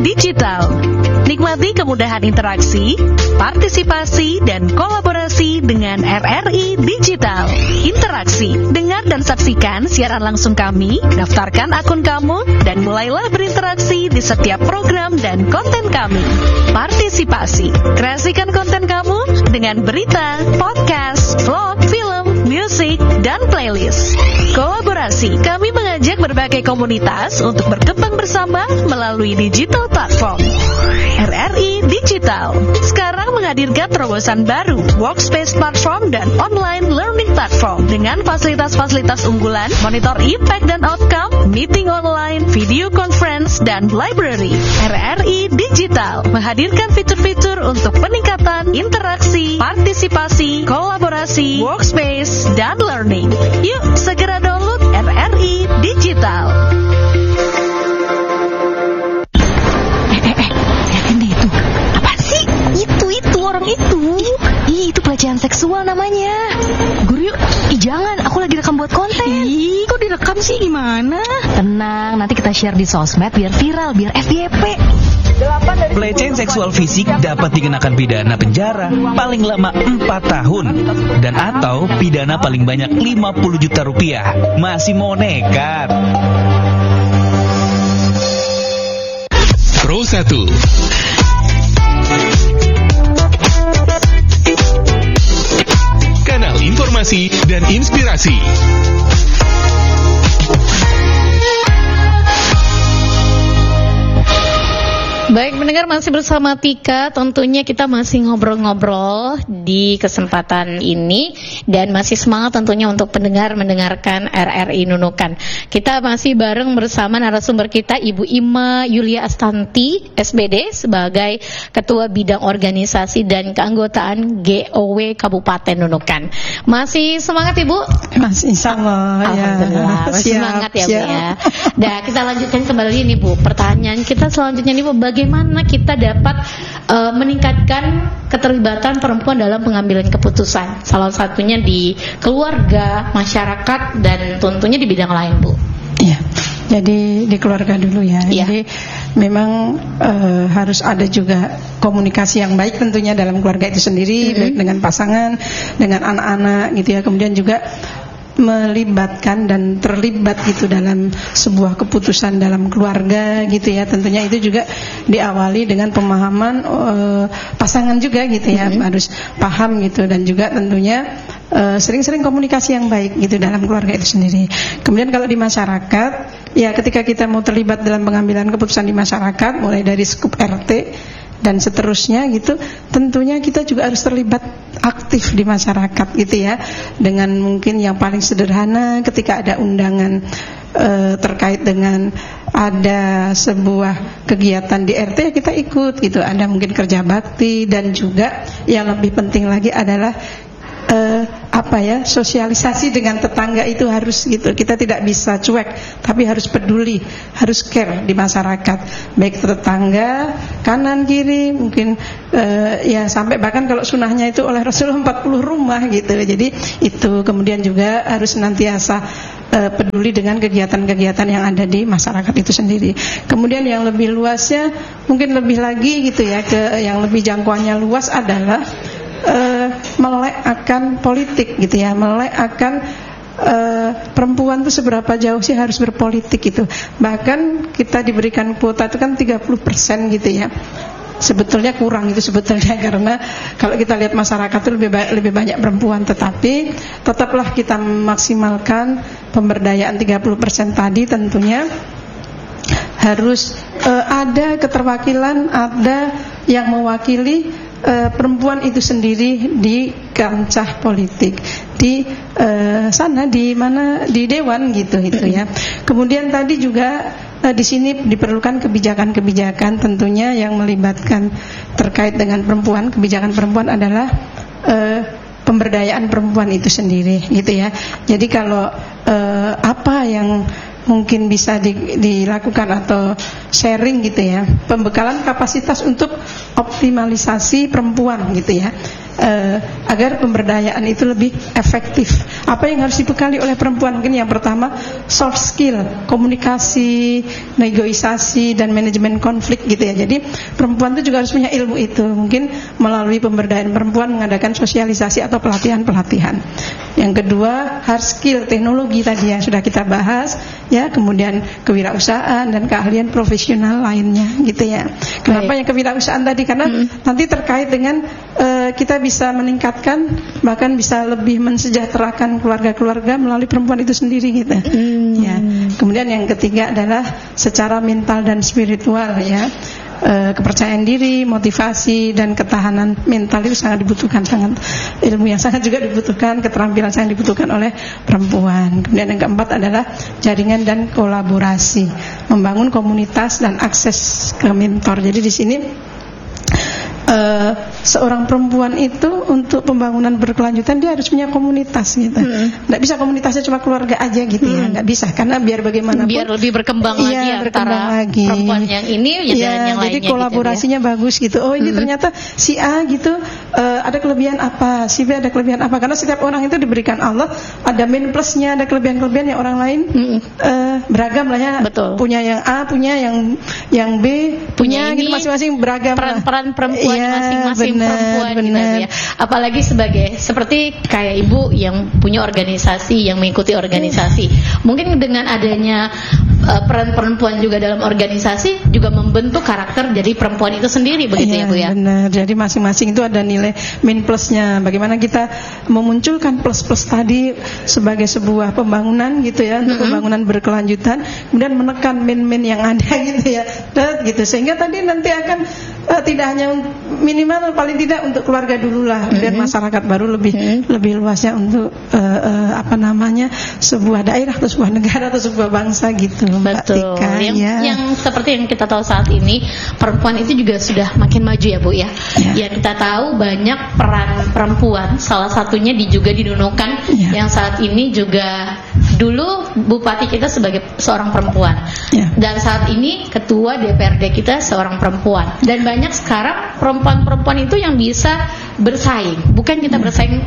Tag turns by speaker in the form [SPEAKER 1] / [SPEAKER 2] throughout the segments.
[SPEAKER 1] Digital. Nikmati kemudahan interaksi, partisipasi, dan kolaborasi dengan RRI Digital. Interaksi, dengar dan saksikan siaran langsung kami, daftarkan akun kamu, dan mulailah berinteraksi di setiap program dan konten kami. Partisipasi, kreasikan konten kamu dengan berita, podcast, vlog, film, musik, dan playlist. Kolaborasi, kami mengajak berbagai komunitas untuk berkembang bersama melalui digital platform. RRI Digital sekarang menghadirkan terobosan baru, workspace platform dan online learning platform dengan fasilitas-fasilitas unggulan, monitor impact dan outcome, meeting online, video conference, dan library. RRI Digital menghadirkan fitur-fitur untuk peningkatan interaksi, partisipasi, kolaborasi, workspace, dan learning. Yuk segera download RRI Digital.
[SPEAKER 2] Itu pelecehan seksual namanya. Guru yuk, jangan, aku lagi rekam buat konten.
[SPEAKER 3] Kok direkam sih, gimana?
[SPEAKER 2] Tenang, nanti kita share di sosmed biar viral, biar FYP.
[SPEAKER 4] Pelecehan seksual fisik dapat dikenakan pidana penjara paling lama 4 tahun dan atau pidana paling banyak 50 juta rupiah. Masih mau nekat?
[SPEAKER 5] Pro 1 Kanal informasi dan inspirasi.
[SPEAKER 3] Baik, mendengar masih bersama Tika. Tentunya kita masih ngobrol-ngobrol di kesempatan ini dan masih semangat tentunya untuk mendengarkan RRI Nunukan. Kita masih bareng bersama narasumber kita Ibu Ima Yulia Astanti, SBD, sebagai Ketua Bidang Organisasi dan Keanggotaan GOW Kabupaten Nunukan. Masih semangat Ibu?
[SPEAKER 6] Masih, insyaallah.
[SPEAKER 3] Alhamdulillah, masih semangat ya Bu ya. Nah, kita lanjutkan kembali nih Bu. Pertanyaan kita selanjutnya nih Bu, bagaimana kita dapat meningkatkan keterlibatan perempuan dalam pengambilan keputusan, salah satunya di keluarga, masyarakat, dan tentunya di bidang lain Bu?
[SPEAKER 6] Iya, jadi di keluarga dulu ya.
[SPEAKER 3] Ya.
[SPEAKER 6] Jadi memang harus ada juga komunikasi yang baik tentunya dalam keluarga itu sendiri, baik dengan pasangan, dengan anak-anak gitu ya. Kemudian juga melibatkan dan terlibat gitu dalam sebuah keputusan dalam keluarga gitu ya. Tentunya itu juga diawali dengan pemahaman pasangan juga gitu ya, harus paham gitu, dan juga tentunya sering-sering komunikasi yang baik gitu dalam keluarga itu sendiri. Kemudian kalau di masyarakat, ya ketika kita mau terlibat dalam pengambilan keputusan di masyarakat, mulai dari skup RT dan seterusnya gitu, tentunya kita juga harus terlibat aktif di masyarakat gitu ya. Dengan mungkin yang paling sederhana, ketika ada undangan terkait dengan ada sebuah kegiatan di RT, ya kita ikut gitu. Ada mungkin kerja bakti, dan juga yang lebih penting lagi adalah sosialisasi dengan tetangga itu harus gitu. Kita tidak bisa cuek, tapi harus peduli, harus care di masyarakat, baik tetangga, kanan kiri, mungkin ya sampai bahkan kalau sunahnya itu oleh Rasulullah 40 rumah gitu. Jadi itu kemudian juga harus senantiasa peduli dengan kegiatan-kegiatan yang ada di masyarakat itu sendiri. Kemudian yang lebih luasnya, mungkin lebih lagi gitu ya, yang lebih jangkauannya luas adalah melek akan politik gitu ya, melek akan perempuan itu seberapa jauh sih harus berpolitik gitu. Bahkan kita diberikan kuota itu kan 30% gitu ya. Sebetulnya kurang itu sebetulnya, karena kalau kita lihat masyarakat itu lebih banyak perempuan, tetapi tetaplah kita memaksimalkan pemberdayaan 30% tadi. Tentunya harus ada keterwakilan, ada yang mewakili perempuan itu sendiri di kancah politik, di sana, di mana, di dewan gitu ya. Kemudian tadi juga di sini diperlukan kebijakan-kebijakan tentunya yang melibatkan terkait dengan perempuan. Kebijakan perempuan adalah pemberdayaan perempuan itu sendiri gitu ya. Jadi kalau apa yang mungkin bisa dilakukan atau sharing gitu ya, pembekalan kapasitas untuk optimalisasi perempuan gitu ya. agar pemberdayaan itu lebih efektif. Apa yang harus dibekali oleh perempuan? Mungkin yang pertama soft skill, komunikasi, negosiasi, dan manajemen konflik gitu ya. Jadi perempuan itu juga harus punya ilmu itu. Mungkin melalui pemberdayaan perempuan mengadakan sosialisasi atau pelatihan-pelatihan. Yang kedua hard skill, teknologi tadi yang sudah kita bahas ya, kemudian kewirausahaan dan keahlian profesional lainnya gitu ya. Kenapa yang kewirausahaan tadi? Karena nanti terkait dengan kita bisa meningkatkan, bahkan bisa lebih mensejahterakan keluarga-keluarga melalui perempuan itu sendiri gitu. Ya. Kemudian yang ketiga adalah secara mental dan spiritual ya. Kepercayaan diri, motivasi, dan ketahanan mental itu sangat dibutuhkan, sangat ilmu yang sangat juga dibutuhkan, keterampilan sangat dibutuhkan oleh perempuan. Kemudian yang keempat adalah jaringan dan kolaborasi, membangun komunitas dan akses ke mentor. Jadi di sini seorang perempuan itu untuk pembangunan berkelanjutan dia harus punya komunitas gitu. Nggak bisa komunitasnya cuma keluarga aja gitu ya, nggak bisa, karena biar bagaimanapun
[SPEAKER 3] biar lebih berkembang lagi antara perempuan yang ini dan yang lainnya. Jadi
[SPEAKER 6] kolaborasinya gitu, bagus gitu. Oh ini ternyata si A gitu ada kelebihan apa, si B ada kelebihan apa, karena setiap orang itu diberikan Allah ada min plusnya, ada kelebihan-kelebihan yang orang lain beragam lah ya.
[SPEAKER 3] Betul.
[SPEAKER 6] Punya yang A, punya yang B, punya gitu, masing-masing beragam.
[SPEAKER 3] Peran-peran perempuan masing-masing perempuan gitu ya. Apalagi seperti kayak ibu yang punya organisasi, yang mengikuti organisasi. Mungkin dengan adanya peran perempuan juga dalam organisasi juga membentuk karakter dari perempuan itu sendiri begitu ya Bu ya.
[SPEAKER 6] Benar. Jadi masing-masing itu ada nilai min plusnya. Bagaimana kita memunculkan plus-plus tadi sebagai sebuah pembangunan gitu ya, untuk pembangunan berkelanjutan, kemudian menekan min-min yang ada gitu ya. Gitu sehingga tadi nanti akan tidak hanya minimal paling tidak untuk keluarga dulu lah, kemudian masyarakat baru lebih luasnya untuk sebuah daerah atau sebuah negara atau sebuah bangsa gitu.
[SPEAKER 3] Betul. Yang seperti yang kita tahu saat ini perempuan itu juga sudah makin maju ya Bu ya. Ya kita tahu banyak peran perempuan, salah satunya juga di Nunukan yang saat ini juga dulu bupati kita sebagai seorang perempuan dan saat ini ketua DPRD kita seorang perempuan, dan banyak sekarang perempuan-perempuan itu yang bisa bersaing, bukan kita bersaing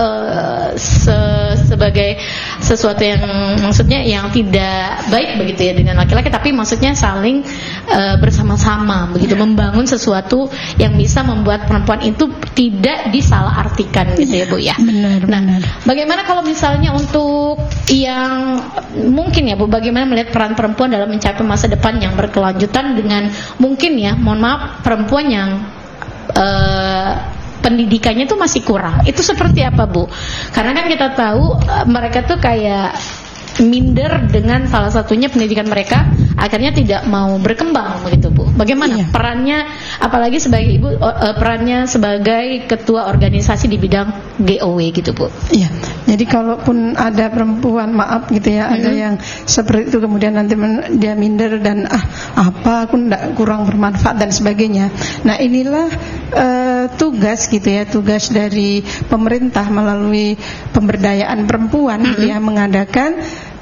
[SPEAKER 3] sebagai sesuatu yang maksudnya yang tidak baik begitu ya dengan laki-laki, tapi maksudnya saling bersama-sama begitu membangun sesuatu yang bisa membuat perempuan itu tidak disalahartikan gitu ya Bu ya. Benar. Bagaimana kalau misalnya untuk yang mungkin ya Bu, bagaimana melihat peran perempuan dalam mencapai masa depan yang berkelanjutan dengan mungkin ya, mohon maaf, perempuan yang pendidikannya itu masih kurang. Itu seperti apa Bu? Karena kan kita tahu mereka tuh kayak minder dengan salah satunya pendidikan mereka, akhirnya tidak mau berkembang begitu Bu. Bagaimana perannya, apalagi sebagai ibu, perannya sebagai ketua organisasi di bidang GOW gitu Bu?
[SPEAKER 6] Iya. Jadi kalaupun ada perempuan ada yang seperti itu kemudian nanti dia minder dan aku kurang bermanfaat dan sebagainya. Nah inilah tugas gitu ya, tugas dari pemerintah melalui pemberdayaan perempuan yang mengadakan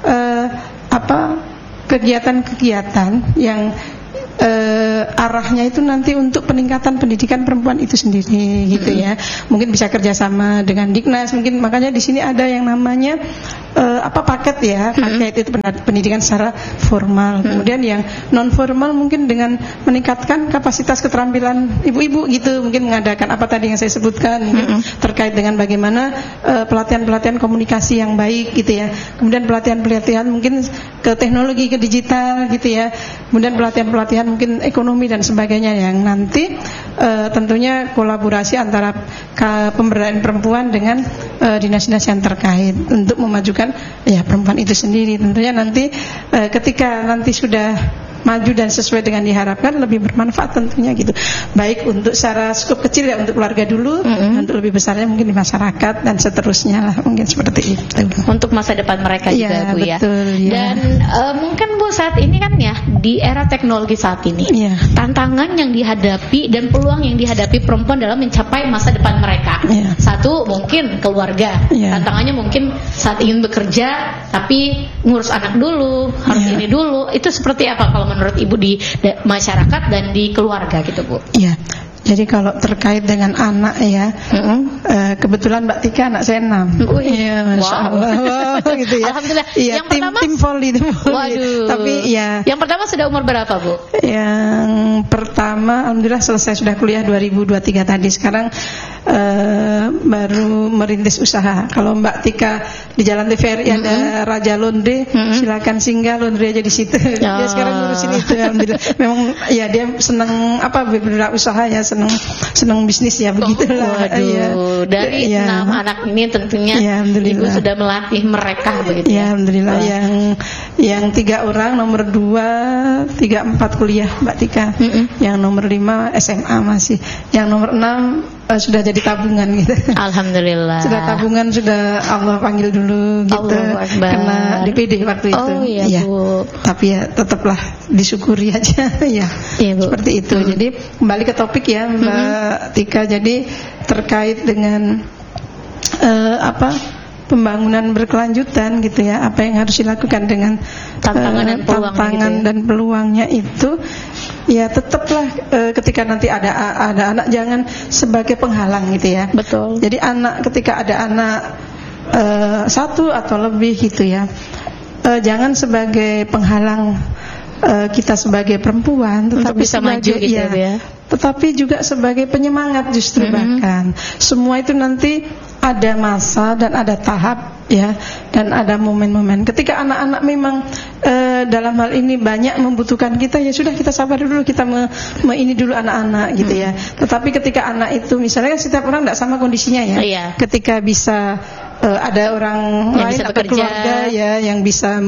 [SPEAKER 6] kegiatan-kegiatan yang arahnya itu nanti untuk peningkatan pendidikan perempuan itu sendiri gitu ya. Mungkin bisa kerjasama dengan Dignas, mungkin makanya di sini ada yang namanya paket itu pendidikan secara formal. Kemudian yang non formal mungkin dengan meningkatkan kapasitas keterampilan ibu-ibu gitu, mungkin mengadakan apa tadi yang saya sebutkan, mungkin terkait dengan bagaimana pelatihan-pelatihan komunikasi yang baik gitu ya. Kemudian pelatihan-pelatihan mungkin ke teknologi, ke digital gitu ya. Kemudian pelatihan-pelatihan mungkin ekonomi dan sebagainya yang nanti tentunya kolaborasi antara pemberdayaan perempuan dengan dinas-dinas yang terkait untuk memajukan perempuan itu sendiri. Tentunya nanti ketika nanti sudah maju dan sesuai dengan diharapkan, lebih bermanfaat tentunya gitu. Baik untuk secara skup kecil ya untuk keluarga dulu, untuk lebih besarnya mungkin di masyarakat dan seterusnya lah, mungkin seperti itu.
[SPEAKER 3] Untuk masa depan mereka juga Bu
[SPEAKER 6] betul,
[SPEAKER 3] ya. Dan mungkin Bu saat ini kan ya di era teknologi saat ini, tantangan yang dihadapi dan peluang yang dihadapi perempuan dalam mencapai masa depan mereka. Satu mungkin keluarga, tantangannya mungkin saat ingin bekerja tapi ngurus anak dulu, harus ini dulu. Itu seperti apa kalau menurut Ibu di masyarakat dan di keluarga gitu Bu?
[SPEAKER 6] Iya. Jadi kalau terkait dengan anak ya, kebetulan Mbak Tika anak saya 6. Iya, Masya Allah. Wow, gitu ya.
[SPEAKER 3] Alhamdulillah.
[SPEAKER 6] Iya,
[SPEAKER 3] Yang pertama,
[SPEAKER 6] tim volley.
[SPEAKER 3] Waduh.
[SPEAKER 6] Tapi ya.
[SPEAKER 3] Yang pertama sudah umur berapa, Bu?
[SPEAKER 6] Yang pertama, alhamdulillah selesai sudah kuliah 2023 tadi. Sekarang baru merintis usaha. Kalau Mbak Tika di Jalan TVRI ada Raja Laundry, silakan singgah laundry aja di situ. Dia sekarang ngurusin itu, alhamdulillah. Memang ya dia senang berusaha ya, senang bisnis ya, begitulah.
[SPEAKER 3] Waduh, dari 6 anak ini tentunya Ibu sudah melatih mereka begitu ya.
[SPEAKER 6] Alhamdulillah. Yang 3 orang, nomor 2, 3, 4 kuliah Mbak Tika. Yang nomor 5 SMA masih. Yang nomor 6 sudah jadi tabungan gitu.
[SPEAKER 3] Alhamdulillah.
[SPEAKER 6] Sudah tabungan, sudah Allah panggil dulu gitu. Kena DPD waktu itu.
[SPEAKER 3] Oh iya, Bu.
[SPEAKER 6] Tapi ya tetaplah disyukuri aja ya. Iya, Bu. Seperti itu. Jadi kembali ke topik ya Mbak Tika. Jadi terkait dengan pembangunan berkelanjutan gitu ya, apa yang harus dilakukan dengan tantangan dan peluangnya itu ya tetaplah ketika nanti ada anak jangan sebagai penghalang gitu ya.
[SPEAKER 3] Betul.
[SPEAKER 6] Jadi ketika ada anak 1 atau lebih gitu ya, jangan sebagai penghalang kita sebagai perempuan, tetapi
[SPEAKER 3] bisa maju gitu ya.
[SPEAKER 6] Tetapi juga sebagai penyemangat justru bahkan. Semua itu nanti ada masa dan ada tahap ya, dan ada momen-momen. Ketika anak-anak memang dalam hal ini banyak membutuhkan kita, ya sudah kita sabar dulu, kita ini dulu anak-anak gitu ya. Tetapi ketika anak itu misalnya setiap orang tidak sama kondisinya ya.
[SPEAKER 3] Iya.
[SPEAKER 6] Ketika bisa ada orang
[SPEAKER 3] yang
[SPEAKER 6] lain
[SPEAKER 3] bisa
[SPEAKER 6] atau keluarga ya yang bisa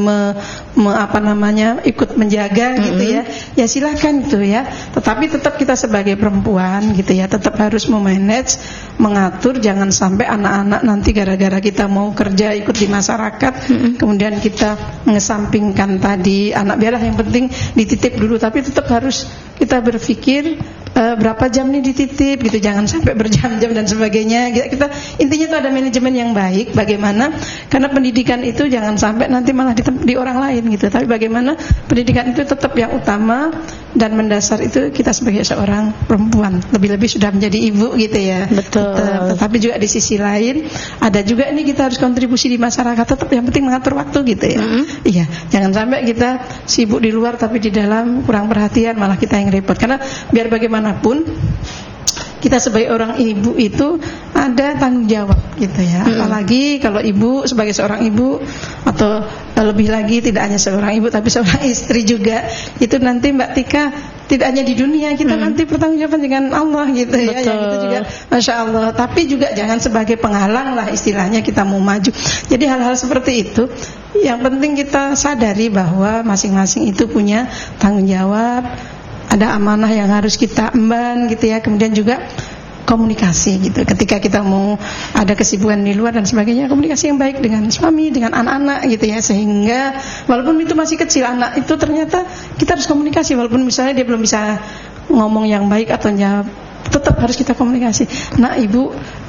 [SPEAKER 6] ikut menjaga gitu ya. Ya silakan gitu ya. Tetapi tetap kita sebagai perempuan gitu ya, tetap harus memanage, mengatur, jangan sampai anak-anak nanti gara-gara kita mau kerja ikut di masyarakat, kemudian kita mengesampingkan tadi anak, biarlah yang penting dititip dulu, tapi tetap harus kita berpikir berapa jam nih dititip gitu, jangan sampai berjam-jam dan sebagainya. Kita intinya itu ada manajemen yang baik, bagaimana, karena pendidikan itu jangan sampai nanti malah di orang lain gitu, tapi bagaimana pendidikan itu tetap yang utama dan mendasar itu kita sebagai seorang perempuan, lebih-lebih sudah menjadi ibu gitu ya.
[SPEAKER 3] Betul.
[SPEAKER 6] Tetapi juga di sisi lain ada juga ini kita harus kontribusi di masyarakat, tetap yang penting mengatur waktu gitu ya. Iya, jangan sampai kita sibuk di luar tapi di dalam kurang perhatian, malah kita yang repot. Karena biar bagaimanapun kita sebagai orang ibu itu ada tanggung jawab gitu ya. Apalagi kalau ibu sebagai seorang ibu, atau lebih lagi tidak hanya seorang ibu tapi seorang istri juga, itu nanti Mbak Tika tidak hanya di dunia, kita nanti bertanggung jawab dengan Allah gitu. Betul. Ya. Yang itu juga Masya Allah. Tapi juga jangan sebagai penghalang lah istilahnya kita mau maju. Jadi hal-hal seperti itu yang penting kita sadari bahwa masing-masing itu punya tanggung jawab, ada amanah yang harus kita emban gitu ya. Kemudian juga komunikasi gitu. Ketika kita mau ada kesibukan di luar dan sebagainya, komunikasi yang baik dengan suami, dengan anak-anak gitu ya. Sehingga walaupun itu masih kecil, anak itu ternyata kita harus komunikasi, walaupun misalnya dia belum bisa ngomong yang baik atau jawab, tetap harus kita komunikasi. Nah, ibu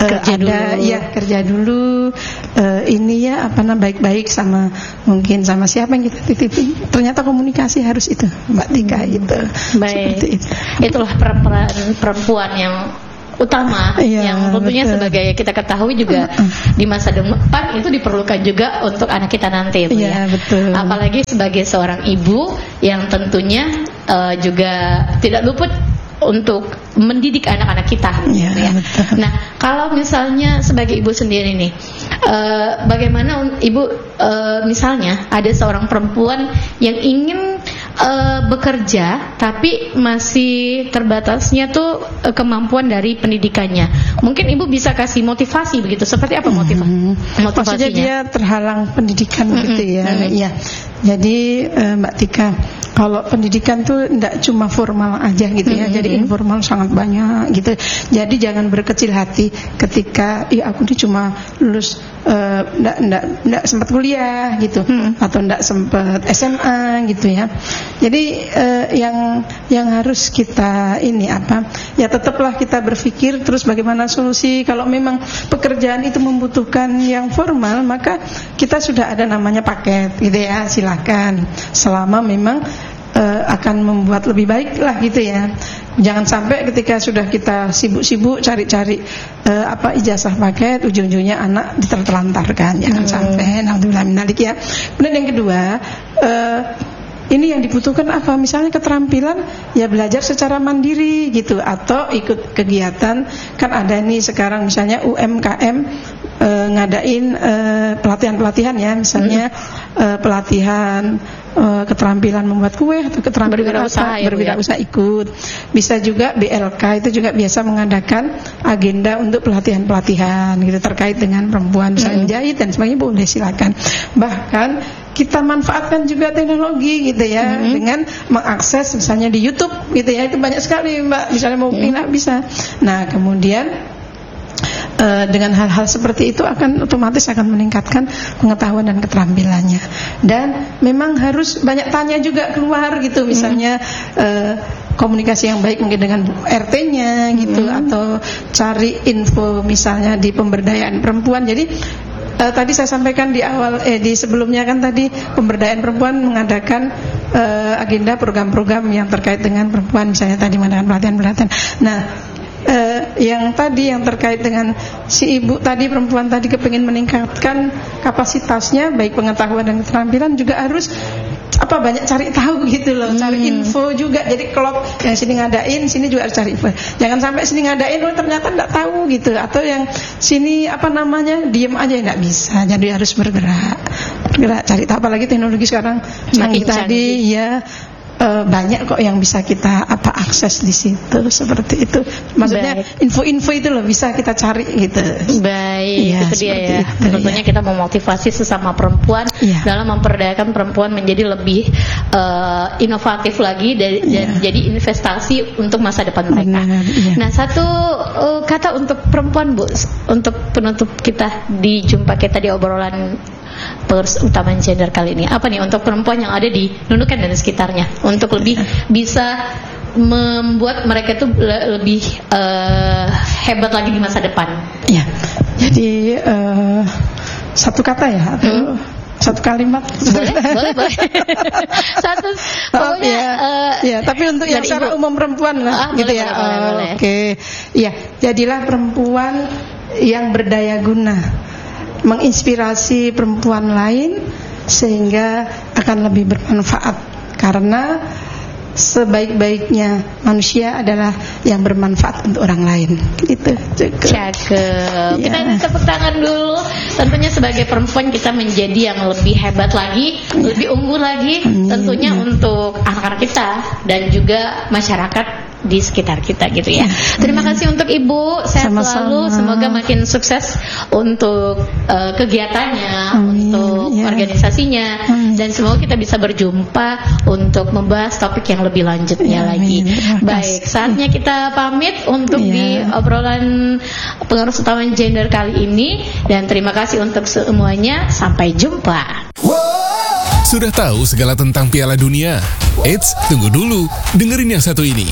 [SPEAKER 6] kerja dulu, ini ya baik-baik sama mungkin sama siapa yang kita titipin. Ternyata komunikasi harus itu, Mbak Tika gitu.
[SPEAKER 3] Baik.
[SPEAKER 6] Seperti itu.
[SPEAKER 3] Itulah perempuan yang utama, yang tentunya betul. Sebagai kita ketahui juga di masa depan itu diperlukan juga untuk anak kita nanti itu ya.
[SPEAKER 6] Betul.
[SPEAKER 3] Apalagi sebagai seorang ibu yang tentunya juga tidak luput untuk mendidik anak-anak kita gitu ya. Nah, kalau misalnya sebagai ibu sendiri nih, bagaimana ibu misalnya ada seorang perempuan yang ingin bekerja tapi masih terbatasnya tuh kemampuan dari pendidikannya, mungkin ibu bisa kasih motivasi begitu, seperti apa motivasinya?
[SPEAKER 6] Maksudnya dia terhalang pendidikan gitu ya. Iya. Jadi Mbak Tika, kalau pendidikan tuh tidak cuma formal aja gitu ya, jadi informal sangat banyak gitu. Jadi jangan berkecil hati ketika aku ini cuma lulus enggak sempat kuliah gitu, atau enggak sempat SMA gitu ya. Jadi yang harus kita ya tetaplah kita berpikir terus bagaimana solusi. Kalau memang pekerjaan itu membutuhkan yang formal, maka kita sudah ada namanya paket gitu ya, silakan selama memang akan membuat lebih baik lah gitu ya. Jangan sampai ketika sudah kita sibuk-sibuk cari-cari ijazah paket, ujung-ujungnya anak diterlantarkan. Jangan sampai. Alhamdulillah minalik ya. Kemudian yang kedua, ini yang dibutuhkan apa? Misalnya keterampilan ya belajar secara mandiri gitu, atau ikut kegiatan. Kan ada nih sekarang misalnya UMKM ngadain pelatihan-pelatihan ya, misalnya pelatihan keterampilan membuat kue atau keterampilan berwirausaha ikut. Bisa juga BLK itu juga biasa mengadakan agenda untuk pelatihan-pelatihan gitu terkait dengan perempuan, misalnya menjahit dan sebagainya, boleh silakan. Bahkan kita manfaatkan juga teknologi gitu ya, dengan mengakses misalnya di YouTube gitu ya, itu banyak sekali Mbak, misalnya mau pindah bisa. Nah kemudian dengan hal-hal seperti itu otomatis akan meningkatkan pengetahuan dan keterampilannya. Dan memang harus banyak tanya juga keluar gitu, misalnya komunikasi yang baik mungkin dengan RT-nya gitu, atau cari info misalnya di pemberdayaan perempuan. Jadi tadi saya sampaikan di awal di sebelumnya kan tadi pemberdayaan perempuan mengadakan agenda program-program yang terkait dengan perempuan, misalnya tadi mengadakan pelatihan-pelatihan. Nah yang terkait dengan si ibu tadi, perempuan tadi kepingin meningkatkan kapasitasnya baik pengetahuan dan keterampilan, juga harus banyak cari tahu gitu loh, cari info juga. Jadi kalau yang sini ngadain, sini juga harus cari info. Jangan sampai sini ngadain ternyata enggak tahu gitu, atau yang sini diem aja nggak bisa. Jadi harus bergerak cari tahu, apalagi teknologi sekarang canggih tadi ya. Banyak kok yang bisa kita akses di situ, seperti itu. Maksudnya info-info itu loh bisa kita cari gitu.
[SPEAKER 3] Baik, ya, itu dia ya. Tentunya kita memotivasi sesama perempuan dalam memperdayakan perempuan menjadi lebih inovatif lagi dan jadi investasi untuk masa depan mereka. Nah, satu kata untuk perempuan Bu, untuk penutup kita di jumpa kita di obrolan pengurus utama gender kali ini, apa nih untuk perempuan yang ada di Nunukan dan sekitarnya untuk lebih bisa membuat mereka itu lebih hebat lagi di masa depan?
[SPEAKER 6] Ya, jadi satu kata ya atau satu kalimat? Boleh. Satu, pokoknya ya, tapi untuk yang secara umum perempuan lah, gitu ya. Oke, ya, jadilah perempuan yang berdaya guna, menginspirasi perempuan lain sehingga akan lebih bermanfaat, karena sebaik-baiknya manusia adalah yang bermanfaat untuk orang lain. Gitu.
[SPEAKER 3] Cakep. Kita tepuk tangan dulu. Tentunya sebagai perempuan kita menjadi yang lebih hebat lagi, lebih unggul lagi, tentunya untuk anak-anak kita dan juga masyarakat di sekitar kita gitu ya. Terima kasih untuk Ibu, sehat selalu, semoga makin sukses untuk kegiatannya, untuk organisasinya, dan semoga kita bisa berjumpa untuk membahas topik yang lebih lanjutnya lagi. Baik, saatnya kita pamit untuk di obrolan pengurus utama gender kali ini, dan terima kasih untuk semuanya, sampai jumpa.
[SPEAKER 5] Sudah tahu segala tentang Piala Dunia? Eits, tunggu dulu, dengerin yang satu ini.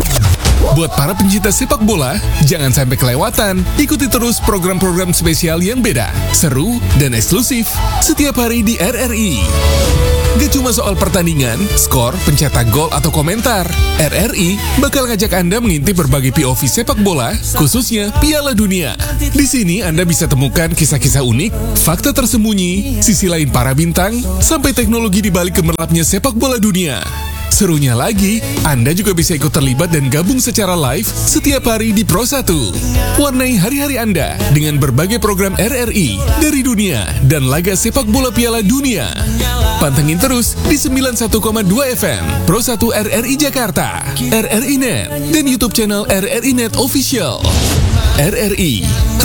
[SPEAKER 5] Buat para pencinta sepak bola, jangan sampai kelewatan. Ikuti terus program-program spesial yang beda, seru, dan eksklusif setiap hari di RRI. Gak cuma soal pertandingan, skor, pencetak gol, atau komentar. RRI bakal ngajak Anda mengintip berbagai POV sepak bola, khususnya Piala Dunia. Di sini Anda bisa temukan kisah-kisah unik, fakta tersembunyi, sisi lain para bintang, sampai teknologi di balik gemerlapnya sepak bola dunia. Serunya lagi, Anda juga bisa ikut terlibat dan gabung secara live setiap hari di Pro 1. Warnai hari-hari Anda dengan berbagai program RRI dari dunia dan laga sepak bola Piala Dunia. Pantengin terus di 91,2 FM Pro 1 RRI Jakarta, RRI Net, dan YouTube channel RRI Net Official. RRI,